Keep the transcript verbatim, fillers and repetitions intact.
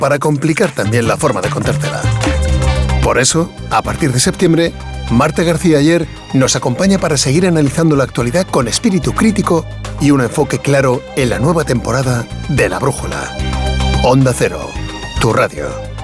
para complicar también la forma de contártela. Por eso, a partir de septiembre, Marta García Ayer nos acompaña para seguir analizando la actualidad con espíritu crítico y un enfoque claro en la nueva temporada de La Brújula. Onda Cero, tu radio.